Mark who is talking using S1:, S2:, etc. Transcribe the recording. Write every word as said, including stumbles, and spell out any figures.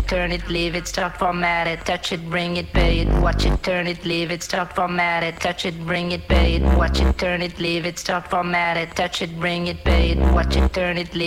S1: turn it, leave it, start, format it, touch it, bring it, pay it, watch it, turn it, leave it, start, format it, touch it, bring it, pay it, watch it, turn it, leave it, start, format it, touch it, bring it, pay it, watch it, turn it, leave